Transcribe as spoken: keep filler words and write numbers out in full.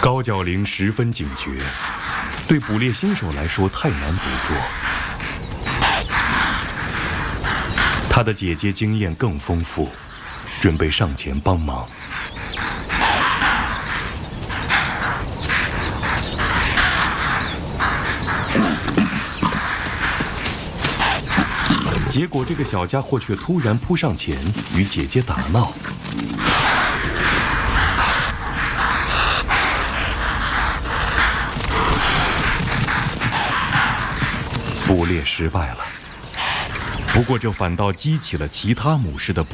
高角羚十分警觉，对捕猎新手来说太难捕捉。他的姐姐经验更丰富，准备上前帮忙。结果这个小家伙却突然扑上前与姐姐打闹。捕猎失败了，不过这反倒激起了其他母狮的捕